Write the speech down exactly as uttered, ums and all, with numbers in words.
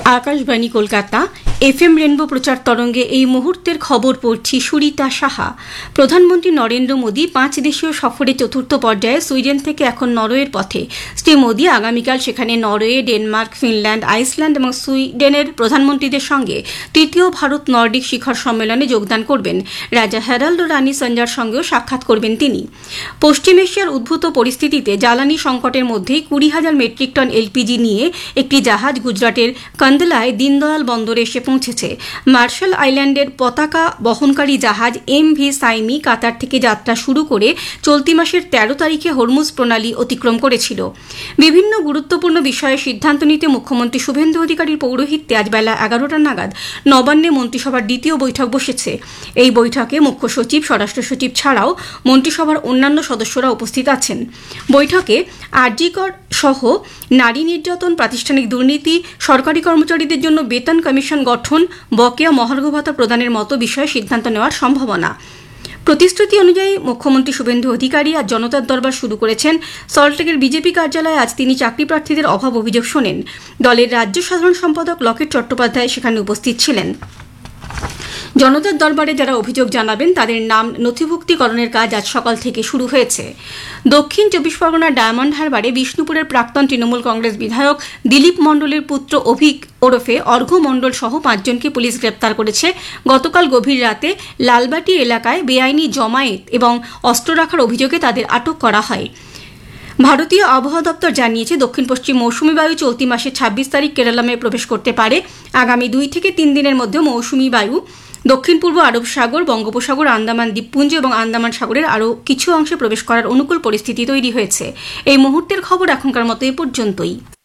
Akashvani Kolkata FM rainbow প্রচার তরঙ্গে এই মুহূর্তের খবর পড়ছি সুরিতা সাহা। প্রধানমন্ত্রী নরেন্দ্র মোদী পাঁচ দেশীয় সফরে চতুর্থ পর্যায়ে সুইডেন থেকে এখন নরওয়ের পথে। শ্রী মোদী আগামীকাল সেখানে নরওয়ে, ডেনমার্ক, ফিনল্যান্ড, আইসল্যান্ড এবং সুইডেনের প্রধানমন্ত্রীদের সঙ্গে তৃতীয় ভারত নর্ডিক শিখর সম্মেলনে যোগদান করবেন। রাজা হ্যারাল্ড ও রানী সঞ্জার সঙ্গেও সাক্ষাৎ করবেন তিনি। পশ্চিম এশিয়ার উদ্ভূত পরিস্থিতিতে জ্বালানি সংকটের মধ্যেই কুড়ি হাজার মেট্রিক টন এলপিজি নিয়ে একটি জাহাজ গুজরাটের কান্দলায় দীনদয়াল বন্দরে এসে পৌঁছেছে। মার্শাল আইল্যান্ডের পতাকা বহনকারী জাহাজ এম ভি সাইমি কাতার থেকে যাত্রা শুরু করে চলতি মাসের তেরো তারিখে হরমুজ প্রণালী অতিক্রম করেছিল। বিভিন্ন গুরুত্বপূর্ণ বিষয়ে সিদ্ধান্ত নিতে মুখ্যমন্ত্রী শুভেন্দু অধিকারীর পৌরোহিত্যে আজ বেলা এগারোটা নাগাদ নবান্নে মন্ত্রিসভার দ্বিতীয় বৈঠক বসেছে। এই বৈঠকে মুখ্য সচিব, স্বরাষ্ট্র সচিব ছাড়াও মন্ত্রিসভার অন্যান্য সদস্যরা উপস্থিত আছেন। বৈঠকে আরজিকর সহ নারী নির্যাতন, প্রাতিষ্ঠানিক দুর্নীতি, সরকারি কর্মচারীদের জন্য বেতন কমিশন গঠন, বকেয়া মহার্ঘ ভাতা প্রদানের মতো বিষয়ে সিদ্ধান্ত নেওয়ার সম্ভাবনা। প্রতিশ্রুতি অনুযায়ী মুখ্যমন্ত্রী শুভেন্দু অধিকারী আজ জনতার দরবার শুরু করেছেন। সল্টলেকের বিজেপি কার্যালয়ে আজ তিনি চাকরি প্রার্থীদের অভাব অভিযোগ শোনেন। দলের রাজ্য সাধারণ সম্পাদক লকেট চট্টোপাধ্যায় সেখানে উপস্থিত ছিলেন। জনতার দরবারে যারা অভিযোগ জানাবেন তাদের নাম নথিভুক্তিকরণের কাজ আজ সকাল থেকে শুরু হয়েছে। দক্ষিণ চব্বিশ পরগনার ডায়মন্ড হারবারে বিষ্ণুপুরের প্রাক্তন তৃণমূল কংগ্রেস বিধায়ক দিলীপ মণ্ডলের পুত্র অভিক ওরফে অর্ঘ্য মণ্ডল সহ পাঁচজনকে পুলিশ গ্রেপ্তার করেছে। গতকাল গভীর রাতে লালবাটি এলাকায় বেআইনি জমায়েত এবং অস্ত্র রাখার অভিযোগে তাদের আটক করা হয়। ভারতীয় আবহাওয়া দপ্তর জানিয়েছে দক্ষিণ পশ্চিম মৌসুমী বায়ু চলতি মাসের ছাব্বিশ তারিখ কেরালামে প্রবেশ করতে পারে। আগামী দুই থেকে তিন দিনের মধ্যে মৌসুমী বায়ু দক্ষিণ পূর্ব আরব সাগর, বঙ্গোপসাগর, আন্দামান দ্বীপপুঞ্জ এবং আন্দামান সাগরের আরও কিছু অংশে প্রবেশ করার অনুকূল পরিস্থিতি তৈরি হয়েছে। এই মুহূর্তের খবর এখনকার মতো এ পর্যন্তই।